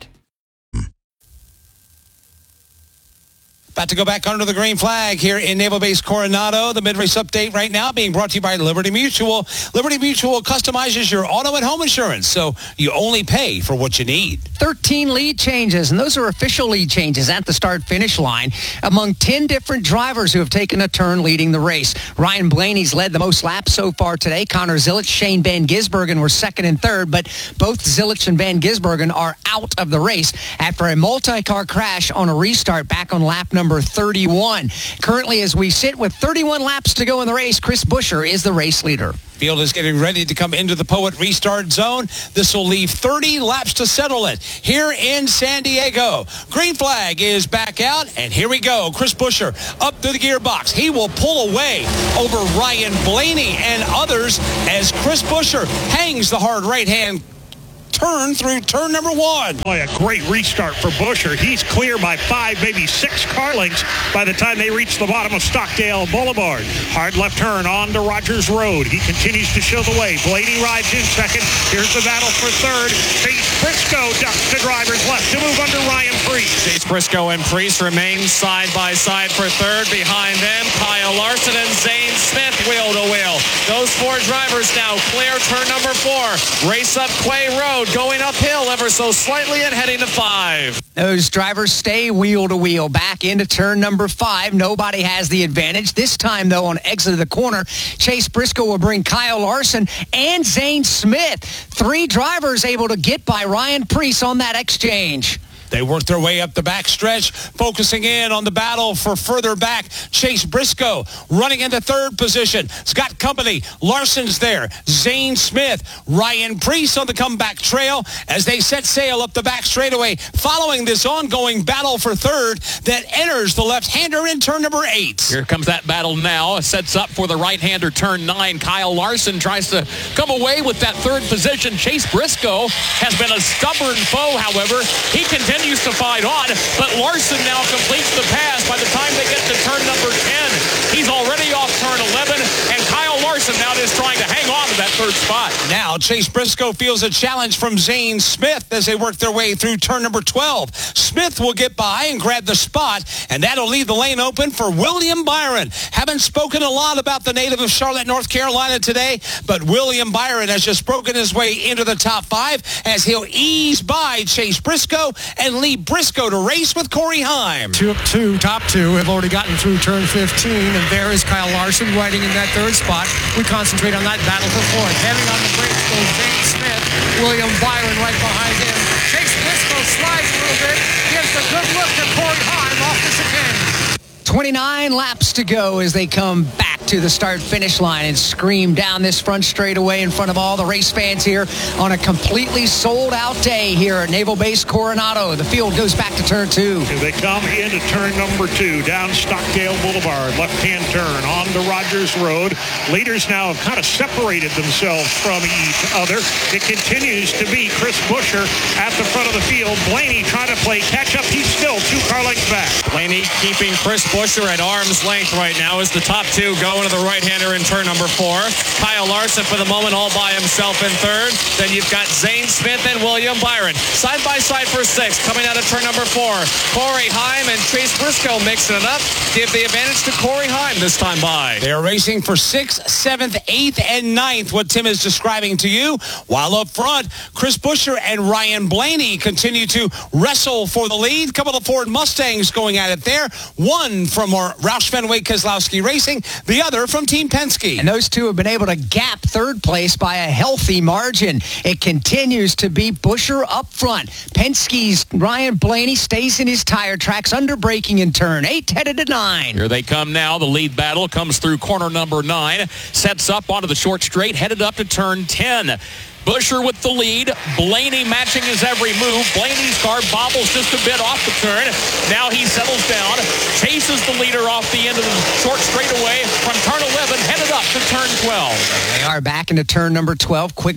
About to go back under the green flag here in Naval Base Coronado. The mid-race update right now being brought to you by Liberty Mutual. Liberty Mutual customizes your auto and home insurance, so you only pay for what you need. 13 lead changes, and those are official lead changes at the start-finish line among 10 different drivers who have taken a turn leading the race. Ryan Blaney's led the most laps so far today. Connor Zilic, Shane Van Gisbergen were second and third, but both Zilic and Van Gisbergen are out of the race after a multi-car crash on a restart back on lap number 31. Currently, as we sit with 31 laps to go in the race, Chris Buescher is the race leader. Field is getting ready to come into the Poet restart zone. This will leave 30 laps to settle it here in San Diego. Green flag is back out, and here we go. Chris Buescher up through the gearbox. He will pull away over Ryan Blaney and others as Chris Buescher hangs the hard right-hand turn through turn number 1. Boy, a great restart for Buescher. He's clear by 5, maybe 6 car lengths by the time they reach the bottom of Stockdale Boulevard. Hard left turn on to Rogers Road. He continues to show the way. Blaney rides in second. Here's the battle for third. Chase Briscoe ducks to driver's left to move under Ryan Preece. Chase Briscoe and Preece remain side by side for third. Behind them, Kyle Larson and Zane Smith wheel to wheel. Those 4 drivers now clear turn number 4. Race up Quay Road, going uphill ever so slightly and heading to 5. Those drivers stay wheel to wheel back into turn number 5. Nobody has the advantage. This time, though, on exit of the corner, Chase Briscoe will bring Kyle Larson and Zane Smith. 3 drivers able to get by Ryan Preece on that exchange. They work their way up the backstretch, focusing in on the battle for further back. Chase Briscoe running into third position. He's got company. Larson's there. Zane Smith. Ryan Preece on the comeback trail as they set sail up the back straightaway, following this ongoing battle for third that enters the left-hander in turn number 8. Here comes that battle now. Sets up for the right-hander turn 9. Kyle Larson tries to come away with that third position. Chase Briscoe has been a stubborn foe, however. He continues to fight on, but Larson now completes the pass by the time they get to turn number 10. He's already off turn 11, and Kyle Larson now is trying to hang on to that third spot. Now Chase Briscoe feels a challenge from Zane Smith as they work their way through turn number 12. Smith will get by and grab the spot, and that'll leave the lane open for William Byron. Haven't spoken a lot about the native of Charlotte, North Carolina today, but William Byron has just broken his way into the top 5 as he'll ease by Chase Briscoe and lead Briscoe to race with Corey Heim. Top two have already gotten through turn 15, and there is Kyle Larson riding in that third spot. We concentrate on that battle for fourth. Heavy on the brakes goes Zane Smith. William Byron right behind him. Chase Briscoe slides a little bit, gives a good look to Corey Heim off the chicane. 29 laps to go as they come back to the start-finish line and scream down this front straightaway in front of all the race fans here on a completely sold-out day here at Naval Base Coronado. The field goes back to turn 2. Here they come into turn number 2, down Stockdale Boulevard, left-hand turn onto Rogers Road. Leaders now have kind of separated themselves from each other. It continues to be Chris Buescher at the front of the field. Blaney trying to play catch-up. He's still 2 car lengths back. Blaney keeping Chris Buescher at arm's length right now as the top 2 go into the right-hander in turn number 4. Kyle Larson for the moment all by himself in third. Then you've got Zane Smith and William Byron side by side for 6 coming out of turn number 4. Corey Heim and Chase Briscoe mixing it up. Give the advantage to Corey Heim this time by. They are racing for 6th, 7th, 8th, and 9th, what Tim is describing to you. While up front, Chris Buescher and Ryan Blaney continue to wrestle for the lead. Couple of Ford Mustangs going at it there. One from Roush Fenway Keselowski Racing, the other from Team Penske. And those 2 have been able to gap third place by a healthy margin. It continues to be Buescher up front. Penske's Ryan Blaney stays in his tire tracks under braking in turn 8, headed to 9. Here they come now. The lead battle comes through corner number 9, sets up onto the short straight, headed up to turn 10. Buescher with the lead. Blaney matching his every move. Blaney's car bobbles just a bit off the turn. Now he settles down, chases the leader off the end of the short straightaway from turn 11, headed up to turn 12. They are back into turn number 12. Quick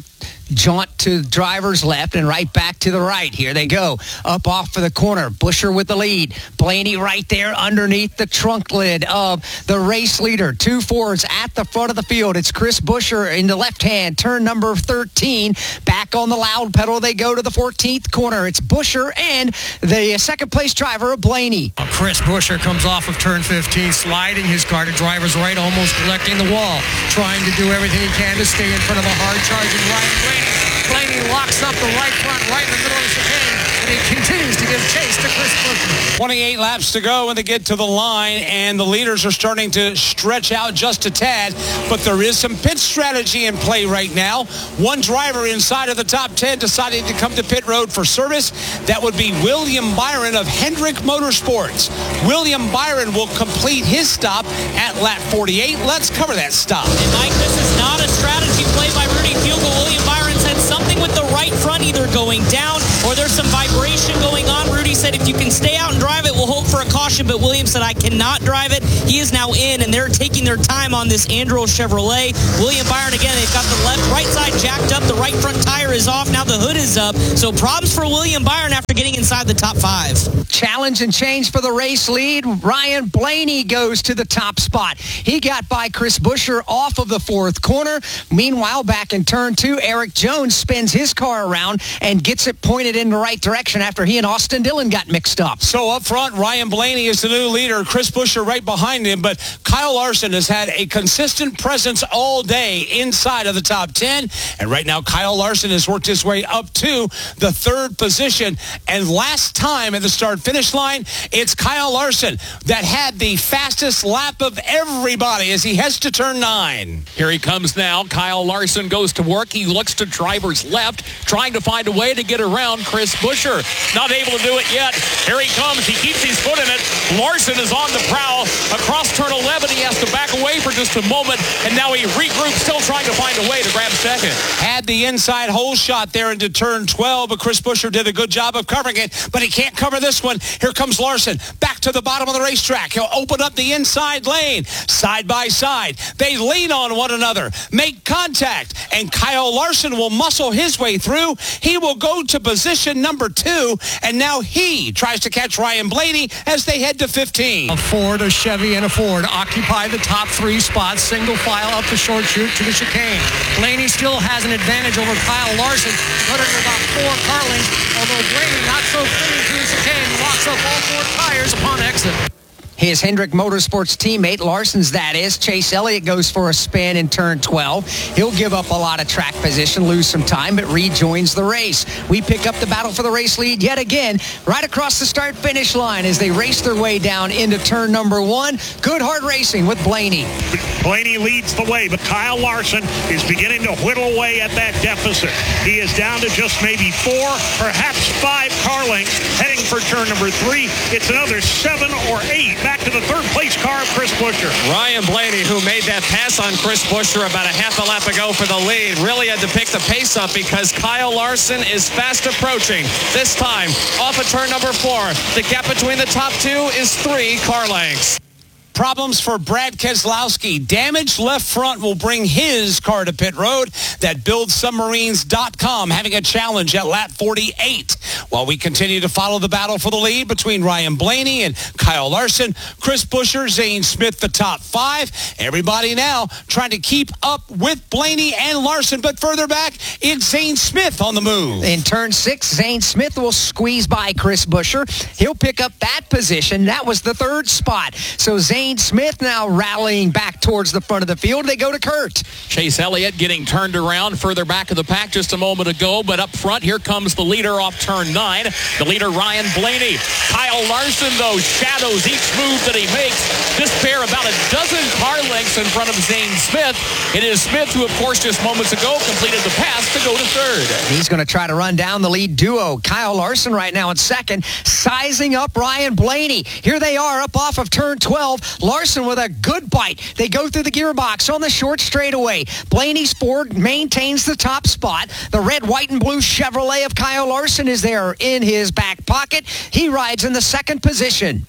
jaunt to driver's left and right back to the right. Here they go. Up off for the corner. Buescher with the lead. Blaney right there underneath the trunk lid of the race leader. 2 Fords at the front of the field. It's Chris Buescher in the left hand. Turn number 13. Back on the loud pedal. They go to the 14th corner. It's Buescher and the second place driver, Blaney. Chris Buescher comes off of turn 15, sliding his car to driver's right, almost collecting the wall, trying to do everything he can to stay in front of a hard-charging Ryan Blaney. Blaney locks up the right front, right in the middle of the chicane, and he continues to give chase to Chris Buescher. 28 laps to go when they get to the line, and the leaders are starting to stretch out just a tad, but there is some pit strategy in play right now. One driver inside of the top 10 decided to come to pit road for service. That would be William Byron of Hendrick Motorsports. William Byron will complete his stop at lap 48. Let's cover that stop. And Mike, this is not a strategy play by Rudy Fugle. William Byron said something with the right front either going down or there's some vibration going on. Rudy said, if you can stay out and drive it, we'll hope for a caution. But William said, I cannot drive it. He is now in, and they're taking their time on this Andros Chevrolet. William Byron, again, they've got the right side jacked up. The right front tire is off. Now the hood is up. So problems for William Byron after getting inside the top 5. Challenge and change for the race lead. Ryan Blaney goes to the top spot. He got by Chris Buescher off of the 4th corner. Meanwhile, back in turn 2, Eric Jones spins his car around and gets it pointed in the right direction after he and Austin Dillon got mixed up. So up front, Ryan Blaney is the new leader. Chris Buescher right behind him, but Kyle Larson has had a consistent presence all day inside of the top 10. And right now, Kyle Larson has worked his way up to the 3rd position. And last time at the start-finish line, it's Kyle Larson that had the fastest lap of everybody as he heads to turn 9. Here he comes now. Kyle Larson goes to work. He looks to driver's left, trying to find a way to get around Chris Buescher. Not able to do it yet. Here he comes. He keeps his foot in it. Larson is on the prowl. Across turn 11, he has to back away for just a moment, and now he regroups, still trying to find a way to grab second. Had the inside hole shot there into turn 12, but Chris Buescher did a good job of covering it, but he can't cover this one. Here comes Larson back to the bottom of the racetrack. He'll open up the inside lane, side by side. They lean on one another, make contact, and Kyle Larson will muscle his way through. He will go to position number 2, and now he tries to catch Ryan Blaney as they head to 15. A Ford, a Chevy, and a Ford occupy the top 3 spots, single file up the short chute to the chicane. Blaney still has an advantage over Kyle Larson, running about 4 car lengths, although Blaney not so clean to the chicane, locks up all 4 tires upon exit. His Hendrick Motorsports teammate, Larson's that is, Chase Elliott goes for a spin in turn 12. He'll give up a lot of track position, lose some time, but rejoins the race. We pick up the battle for the race lead yet again, right across the start-finish line as they race their way down into turn number 1. Good hard racing with Blaney. Blaney leads the way, but Kyle Larson is beginning to whittle away at that deficit. He is down to just maybe 4, perhaps 5 car lengths heading for turn number 3. It's another 7 or 8. Back to the 3rd place car of Chris Buescher. Ryan Blaney, who made that pass on Chris Buescher about a half a lap ago for the lead, really had to pick the pace up because Kyle Larson is fast approaching. This time, off of turn number 4. The gap between the top 2 is 3 car lengths. Problems for Brad Keselowski. Damaged left front will bring his car to pit road. That BuildSubmarines.com having a challenge at lap 48. While we continue to follow the battle for the lead between Ryan Blaney and Kyle Larson, Chris Buescher, Zane Smith, the top 5. Everybody now trying to keep up with Blaney and Larson, but further back, it's Zane Smith on the move. In turn 6, Zane Smith will squeeze by Chris Buescher. He'll pick up that position. That was the 3rd spot. So Zane Smith now rallying back towards the front of the field. They go to Kurt. Chase Elliott getting turned around further back of the pack just a moment ago, but up front, here comes the leader off turn 9. The leader, Ryan Blaney. Kyle Larson, though, shadows each move that he makes. This pair about a dozen car lengths in front of Zane Smith. It is Smith who, of course, just moments ago completed the pass to go to 3rd. He's going to try to run down the lead duo. Kyle Larson right now in 2nd, sizing up Ryan Blaney. Here they are up off of turn 12. Larson with a good bite. They go through the gearbox on the short straightaway. Blaney's Ford maintains the top spot. The red, white, and blue Chevrolet of Kyle Larson is there in his back pocket. He rides in the 2nd position.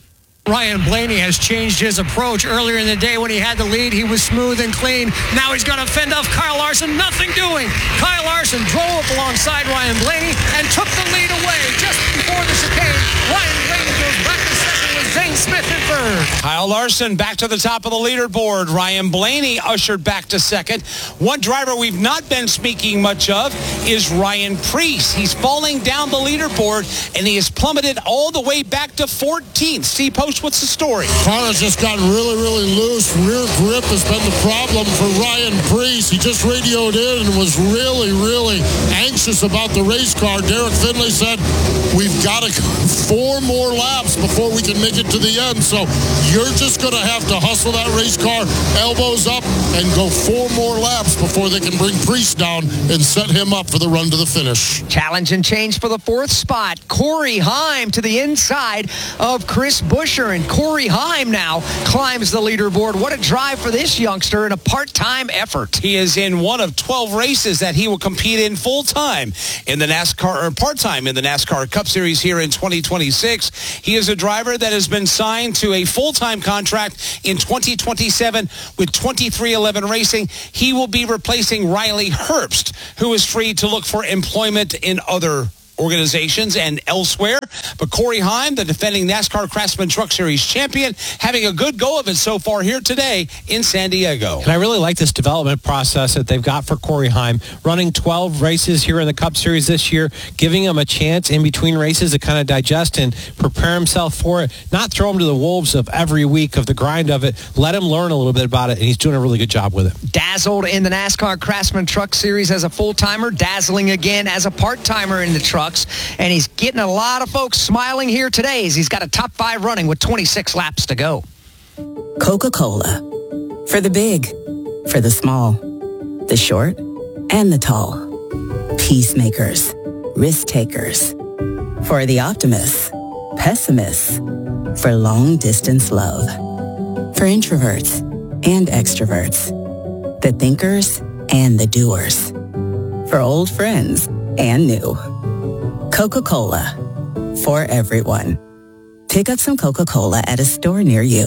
Ryan Blaney has changed his approach. Earlier in the day when he had the lead, he was smooth and clean. Now he's going to fend off Kyle Larson. Nothing doing. Kyle Larson drove up alongside Ryan Blaney and took the lead away just before the chicane. Ryan Blaney goes back to second with Zane Smith in third. Kyle Larson back to the top of the leaderboard. Ryan Blaney ushered back to second. One driver we've not been speaking much of is Ryan Preece. He's falling down the leaderboard, and he has plummeted all the way back to 14th. Steve Post, what's the story? Car has just gotten really, really loose. Rear grip has been the problem for Ryan Preece. He just radioed in and was really, really anxious about the race car. Derek Finley said, we've got to go 4 more laps before we can make it to the end. So you're just going to have to hustle that race car, elbows up, and go 4 more laps before they can bring Preece down and set him up for the run to the finish. Challenge and change for the 4th spot. Corey Heim to the inside of Chris Buescher. And Corey Heim now climbs the leaderboard. What a drive for this youngster in a part-time effort. He is in one of 12 races that he will compete in full-time in the NASCAR, or part-time in the NASCAR Cup Series here in 2026. He is a driver that has been signed to a full-time contract in 2027 with 2311 Racing. He will be replacing Riley Herbst, who is free to look for employment in other organizations and elsewhere. But Corey Heim, the defending NASCAR Craftsman Truck Series champion, having a good go of it so far here today in San Diego. And I really like this development process that they've got for Corey Heim, running 12 races here in the Cup Series this year, giving him a chance in between races to kind of digest and prepare himself for it, not throw him to the wolves of every week of the grind of it. Let him learn a little bit about it, and he's doing a really good job with it. Dazzled in the NASCAR Craftsman Truck Series as a full-timer, dazzling again as a part-timer in the trucks. And he's getting a lot of folks smiling here today as he's got a top 5 running with 26 laps to go. Coca-Cola. For the big, for the small, the short, and the tall. Peacemakers, risk takers. For the optimists, pessimists. For long distance love. For introverts and extroverts. The thinkers and the doers. For old friends and new. Coca-Cola, for everyone. Pick up some Coca-Cola at a store near you.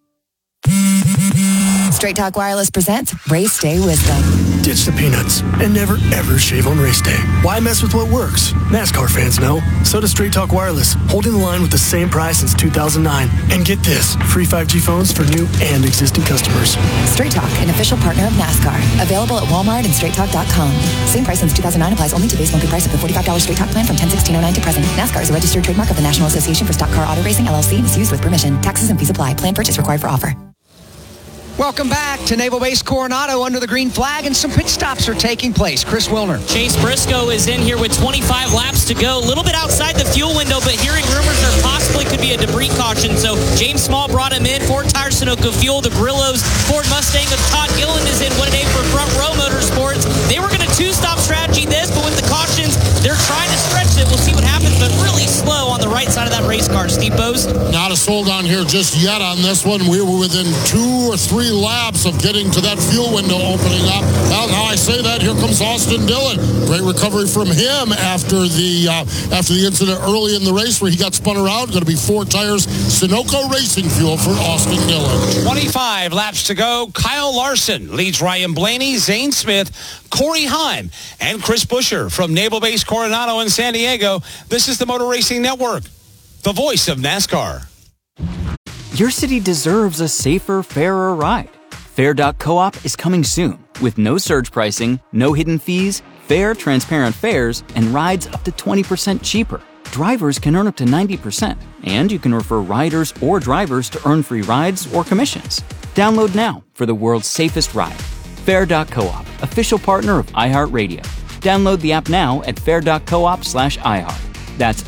Straight Talk Wireless presents Race Day Wisdom. Ditch the peanuts and never, ever shave on race day. Why mess with what works? NASCAR fans know. So does Straight Talk Wireless, holding the line with the same price since 2009. And get this, free 5G phones for new and existing customers. Straight Talk, an official partner of NASCAR. Available at Walmart and StraightTalk.com. Same price since 2009 applies only to base monthly price of the $45 Straight Talk plan from 10/16/09 to present. NASCAR is a registered trademark of the National Association for Stock Car Auto Racing, LLC, and is used with permission. Taxes and fees apply. Plan purchase required for offer. Welcome back to Naval Base Coronado under the green flag, and some pit stops are taking place. Chris Wilner. Chase Briscoe is in here with 25 laps to go. A little bit outside the fuel window, but hearing rumors there possibly could be a debris caution. So James Small brought him in. Ford Tire, Sunoco Fuel, the Grillos, Ford Mustang with Todd Gilliland is in. What a day for Front Row Motorsports. They were going to 2-stop strategy this, but with the cautions, they're trying to stretch it. We'll see what happens, but really slow on the right side of that race car. Steve Post. Not a sold on here just yet on this one. We were within 2 or 3 laps of getting to that fuel window opening up. Well, now I say that, here comes Austin Dillon. Great recovery from him after the incident early in the race where he got spun around. Going to be 4 tires, Sunoco Racing Fuel for Austin Dillon. 25 laps to go. Kyle Larson leads Ryan Blaney, Zane Smith, Corey Heim, and Chris Buescher from Naval Base Coronado in San Diego. This is the Motor Racing Network, the voice of NASCAR. Your city deserves a safer, fairer ride. Fair.coop is coming soon with no surge pricing, no hidden fees, fair, transparent fares, and rides up to 20% cheaper. Drivers can earn up to 90%, and you can refer riders or drivers to earn free rides or commissions. Download now for the world's safest ride. Fair.coop, official partner of iHeartRadio. Download the app now at fair.coop/iHeart. That's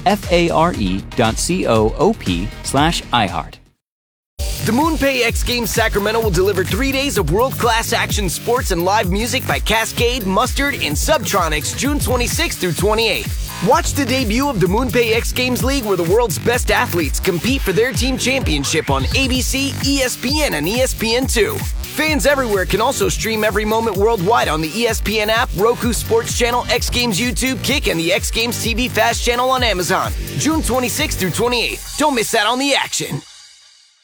FARE.coop/iHeart. The MoonPay X Games Sacramento will deliver 3 days of world-class action sports and live music by Cascade, Mustard, and Subtronics June 26th through 28th. Watch the debut of the MoonPay X Games League where the world's best athletes compete for their team championship on ABC, ESPN, and ESPN2. Fans everywhere can also stream every moment worldwide on the ESPN app, Roku Sports Channel, X Games YouTube, Kick, and the X Games TV Fast channel on Amazon. June 26th through 28th. Don't miss out on the action.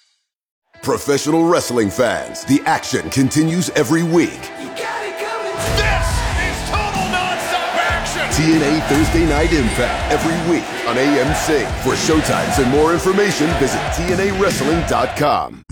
Professional wrestling fans, the action continues every week. This is total nonstop action. TNA Thursday Night Impact every week on AMC. For showtimes and more information, visit TNAWrestling.com.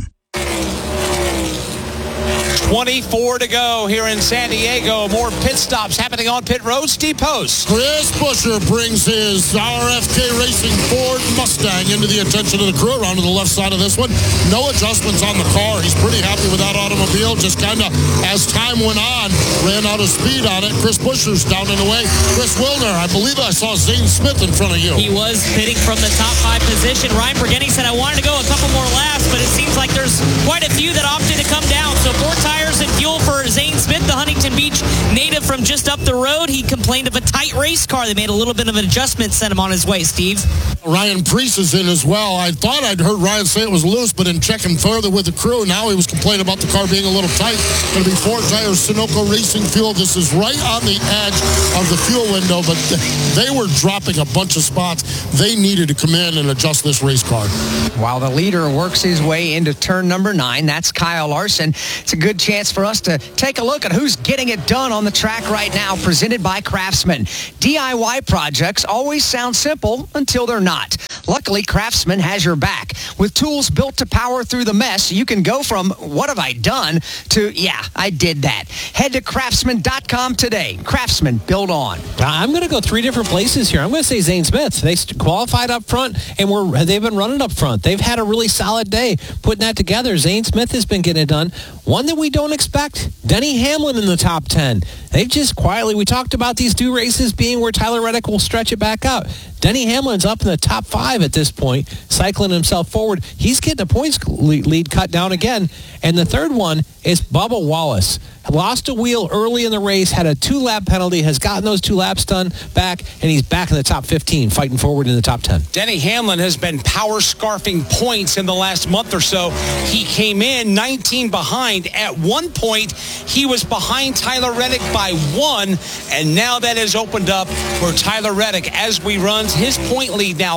24 to go here in San Diego. More pit stops happening on pit road. Steve Post. Chris Buescher brings his RFK Racing Ford Mustang into the attention of the crew around to the left side of this one. No adjustments on the car. He's pretty happy with that automobile. Just kind of, as time went on, ran out of speed on it. Chris Buescher's down and away. Chris Wilner, I believe I saw Zane Smith in front of you. He was pitting from the top 5 position. Ryan Bergeni said, I wanted to go a couple more laps, but it seems like there's quite a few that opted to come down. So 4 tires and fuel for Zane Smith, the Huntington Beach native from just up the road. He complained of a tight race car. They made a little bit of an adjustment, sent him on his way, Steve. Ryan Preece is in as well. I thought I'd heard Ryan say it was loose, but in checking further with the crew, now he was complaining about the car being a little tight. Going to be 4 tires, Sunoco Racing Fuel. This is right on the edge of the fuel window, but they were dropping a bunch of spots. They needed to come in and adjust this race car. While the leader works his way into turn number 9, that's Kyle Larson. It's a good chance for us to take a look at who's getting it done on the track right now, presented by Craftsman. DIY projects always sound simple until they're not. Luckily, Craftsman has your back. With tools built to power through the mess, you can go from, what have I done, to, yeah, I did that. Head to craftsman.com today. Craftsman, build on. I'm going to go 3 different places here. I'm going to say Zane Smith. They qualified up front, and they've been running up front. They've had a really solid day putting that together. Zane Smith has been getting it done. One that we don't expect, Denny Hamlin in the top 10. They've just quietly, we talked about these 2 races being where Tyler Reddick will stretch it back out. Denny Hamlin's up in the top 5 at this point, cycling himself forward. He's getting a points lead cut down again. And the third one is Bubba Wallace. Lost a wheel early in the race, had a 2-lap penalty, has gotten those 2 laps done back, and he's back in the top 15, fighting forward in the top 10. Denny Hamlin has been power scarfing points in the last month or so. He came in 19 behind. At one point, he was behind Tyler Reddick by 1, and now that has opened up for Tyler Reddick as we run his point lead now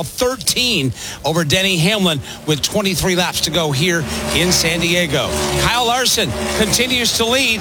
13 over Denny Hamlin with 23 laps to go here in San Diego. Kyle Larson continues to lead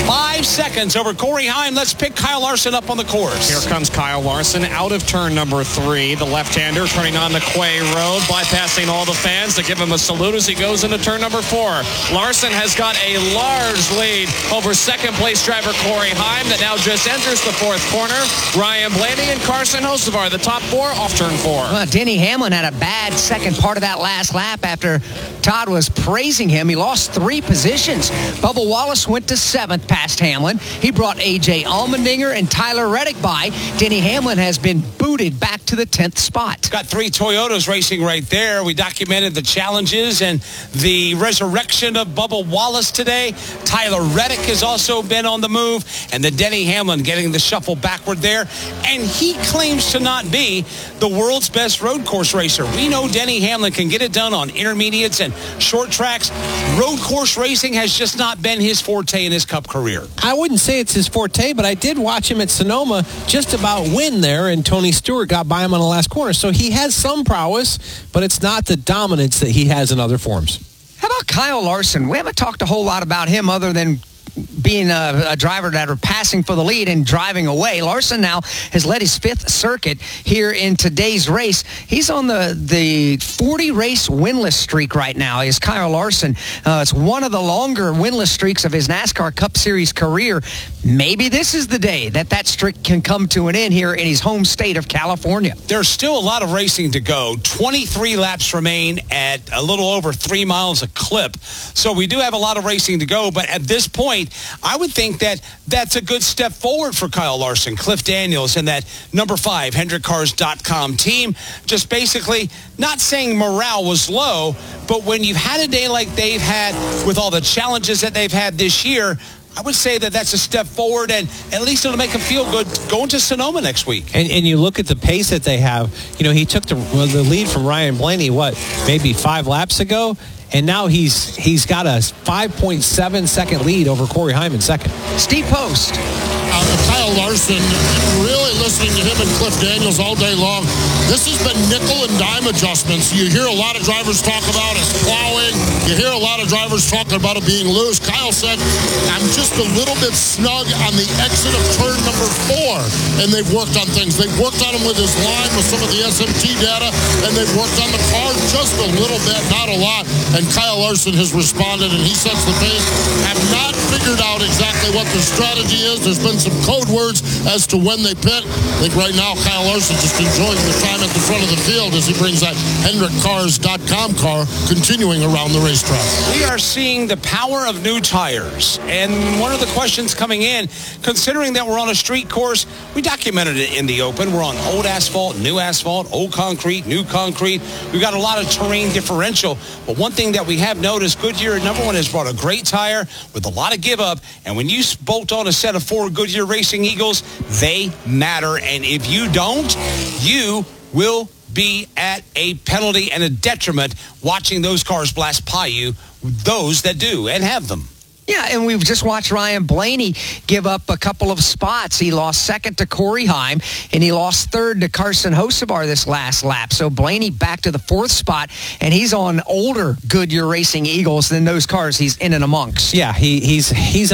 5 seconds over Corey Heim. Let's pick Kyle Larson up on the course. Here comes Kyle Larson out of turn number 3. The left-hander turning on the Quay Road, bypassing all the fans to give him a salute as he goes into turn number 4. Larson has got a large lead over second-place driver Corey Heim that now just enters the 4th corner. Ryan Blaney and Carson Hocevar, the top 4 off turn 4. Well, Denny Hamlin had a bad second part of that last lap after Todd was praising him. He lost 3 positions. Bubba Wallace went to 7th past Hamlin. He brought A.J. Allmendinger and Tyler Reddick by. Denny Hamlin has been booted back to the 10th spot. Got 3 Toyotas racing right there. We documented the challenges and the resurrection of Bubba Wallace today. Tyler Reddick has also been on the move, and the Denny Hamlin getting the shuffle backward there. And he claims to not be the world's best road course racer. We know Denny Hamlin can get it done on intermediates and short tracks. Road course racing has just not been his forte in his Cup career. I wouldn't say it's his forte, but I did watch him at Sonoma just about win there, and Tony Stewart got by him on the last corner. So he has some prowess, but it's not the dominance that he has in other forms. How about Kyle Larson? We haven't talked a whole lot about him other than being a driver that are passing for the lead and driving away. Larson now has led his 5th circuit here in today's race. He's on the 40-race winless streak right now, is Kyle Larson. It's one of the longer winless streaks of his NASCAR Cup Series career. Maybe this is the day that streak can come to an end here in his home state of California. There's still a lot of racing to go. 23 laps remain at a little over 3 miles a clip. So we do have a lot of racing to go, but at this point, I would think that that's a good step forward for Kyle Larson, Cliff Daniels, and that number 5 HendrickCars.com team. Just basically not saying morale was low, but when you've had a day like they've had with all the challenges that they've had this year, I would say that that's a step forward, and at least it'll make them feel good going to Sonoma next week. And you look at the pace that they have. You know, he took the lead from Ryan Blaney, maybe 5 laps ago? And now he's got a 5.7 second lead over Corey Heim in second. Steve Post. Kyle Larson, really listening to him and Cliff Daniels all day long. This has been nickel and dime adjustments. You hear a lot of drivers talk about it plowing. You hear a lot of drivers talking about it being loose. Kyle said, I'm just a little bit snug on the exit of turn number 4. And they've worked on things. They've worked on him with his line, with some of the SMT data, and they've worked on the car just a little bit, not a lot. And Kyle Larson has responded, and he sets the pace. Have not figured out exactly what their strategy is. There's been some code words as to when they pit. I think right now Kyle Larson just enjoying the time at the front of the field as he brings that HendrickCars.com car continuing around the racetrack. We are seeing the power of new tires. And one of the questions coming in, considering that we're on a street course, we documented it in the open. We're on old asphalt, old concrete, new concrete. We've got a lot of terrain differential. But one thing that we have noticed, Goodyear, number one, has brought a great tire with a lot of give up. And when you bolt on a set of 4 Goodyear Racing Eagles, they matter. And if you don't, you will be at a penalty and a detriment watching those cars blast by you, those that do and have them. Yeah, and we've just watched Ryan Blaney give up a couple of spots. He lost second to Corey Heim, and he lost third to Carson Hocevar this last lap. So Blaney back to the 4th spot, and he's on older Goodyear Racing Eagles than those cars he's in and amongst. Yeah, he's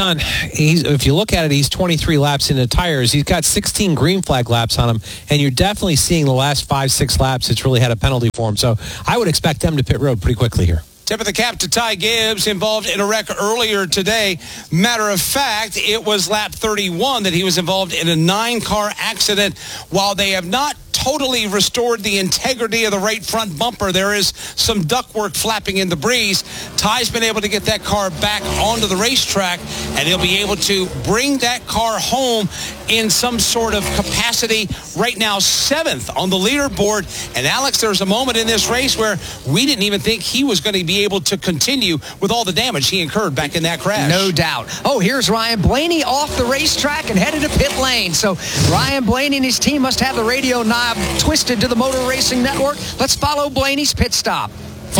if you look at it, he's 23 laps into tires. He's got 16 green flag laps on him, and you're definitely seeing the last 5-6 laps it's really had a penalty for him. So I would expect them to pit road pretty quickly here. Tip of the cap to Ty Gibbs, involved in a wreck earlier today. Matter of fact, it was lap 31 that he was involved in a 9-car accident. While they have not totally restored the integrity of the right front bumper, there is some ductwork flapping in the breeze. Ty's been able to get that car back onto the racetrack, and he'll be able to bring that car home in some sort of capacity. Right now, 7th on the leaderboard. And Alex, there's a moment in this race where we didn't even think he was going to be able to continue with all the damage he incurred back in that crash. No doubt. Oh, here's Ryan Blaney off the racetrack and headed to pit lane. So Ryan Blaney and his team must have the radio knob twisted to the Motor Racing Network. Let's follow Blaney's pit stop. 5,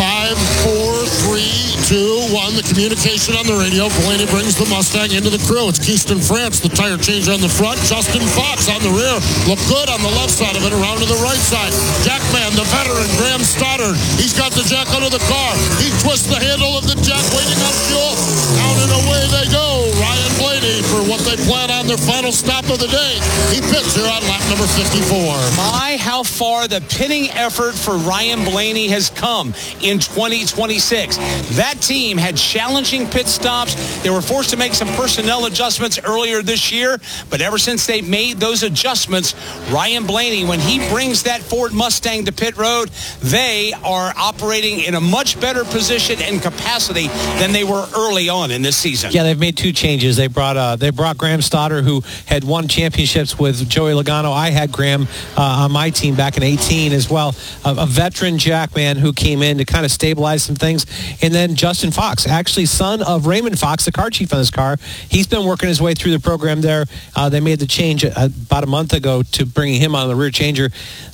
4, 3, 2, 1. The communication on the radio. Blaney brings the Mustang into the crew. It's Keyston France, the tire changer on the front. Justin Fox on the rear. Look good on the left side of it, around to the right side. Jackman, the veteran, Graham Stoddard. He's got the jack under the car. He twists the handle of the jack, waiting on fuel. Down and away they go. Ryan Blaney for what they plan on their final stop of the day. He pits here on lap number 54. My, how far the pitting effort for Ryan Blaney has come in 2026. That team had challenging pit stops. They were forced to make some personnel adjustments earlier this year, but ever since they made those adjustments, Ryan Blaney, when he brings that Ford Mustang to pit road, they are operating in a much better position and capacity than they were early on in this season. Yeah, they've made 2 changes. They brought Graham Stoddard, who had won championships with Joey Logano. I had Graham on my team back in 18 as well. A veteran Jackman who came in to kind of stabilize some things. And then Justin Fox, actually son of Raymond Fox, the car chief on this car. He's been working his way through the program there. They made the change about a month ago to bringing him on the rear changer.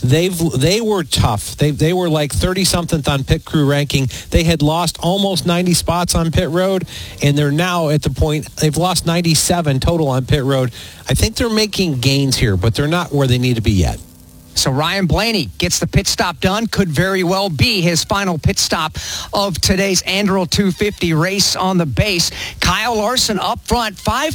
They were tough. They were like 30-something on pit crew ranking. They had lost almost 90 spots on pit road, and they're now at the point they've lost 97 total on pit road. I think they're making gains here, but they're not where they need to be yet. So Ryan Blaney gets the pit stop done. Could very well be his final pit stop of today's Anduril 250 race on the base. Kyle Larson up front,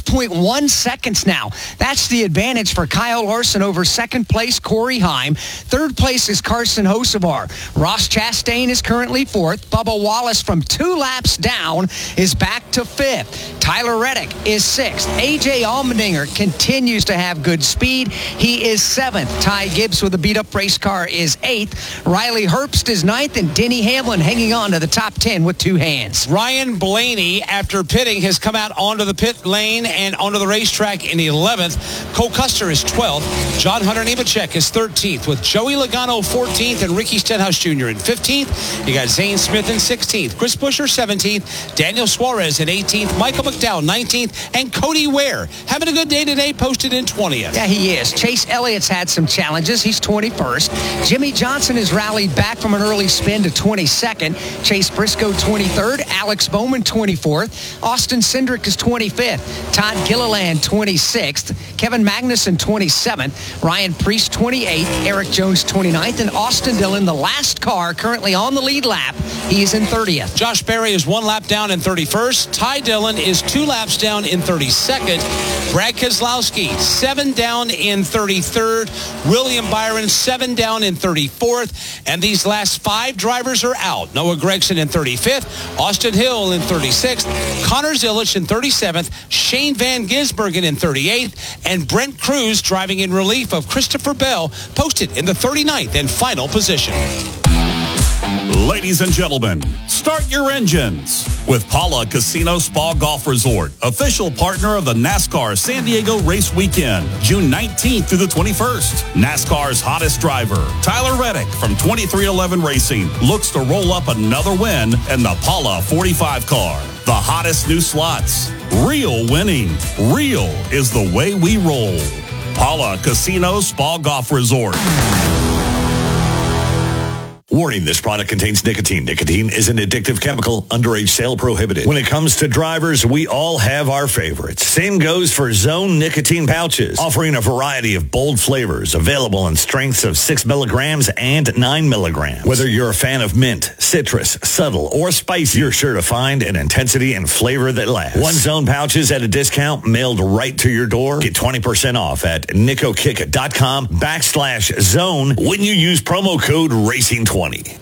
5.1 seconds now. That's the advantage for Kyle Larson over second place Corey Heim. Third place is Carson Hocevar. Ross Chastain is currently 4th. Bubba Wallace from 2 laps down is back to 5th. Tyler Reddick is 6th. AJ Allmendinger continues to have good speed. He is 7th. Ty Gibbs with a beat-up race car is 8th. Riley Herbst is 9th, and Denny Hamlin hanging on to the top 10 with 2 hands. Ryan Blaney, after pitting, has come out onto the pit lane and onto the racetrack in 11th. Cole Custer is 12th. John Hunter Nemechek is 13th, with Joey Logano 14th and Ricky Stenhouse Jr. in 15th. You got Zane Smith in 16th, Chris Buescher 17th, Daniel Suarez in 18th, Michael McDowell 19th, and Cody Ware having a good day today, posted in 20th. Yeah, he is. Chase Elliott's had some challenges. He's He's 21st. Jimmy Johnson has rallied back from an early spin to 22nd. Chase Briscoe 23rd. Alex Bowman 24th. Austin Cindric is 25th. Todd Gilliland 26th. Kevin Magnuson 27th. Ryan Preece 28th. Eric Jones 29th. And Austin Dillon, the last car currently on the lead lap, he's in 30th. Josh Berry is 1 lap down in 31st. Ty Dillon is 2 laps down in 32nd. Brad Keselowski 7 down in 33rd. William Byron 7 down in 34th. And these last 5 drivers are out. Noah Gragson in 35th. Austin Hill in 36th. Connor Zilisch in 37th. Shane Van Gisbergen in 38th. And Brent Cruz, driving in relief of Christopher Bell, posted in the 39th and final position. Ladies and gentlemen, start your engines with Pala Casino Spa Golf Resort, official partner of the NASCAR San Diego Race Weekend, June 19th through the 21st. NASCAR's hottest driver, Tyler Reddick from 2311 Racing, looks to roll up another win in the Pala 45 car. The hottest new slots, real winning. Real is the way we roll. Pala Casino Spa Golf Resort. Warning, this product contains nicotine. Nicotine is an addictive chemical. Underage sale prohibited. When it comes to drivers, we all have our favorites. Same goes for Zone nicotine pouches, offering a variety of bold flavors, available in strengths of 6 milligrams and 9 milligrams. Whether you're a fan of mint, citrus, subtle, or spicy, you're sure to find an intensity and flavor that lasts. One Zone pouches at a discount mailed right to your door. Get 20% off at nicokick.com/zone when you use promo code RACING20.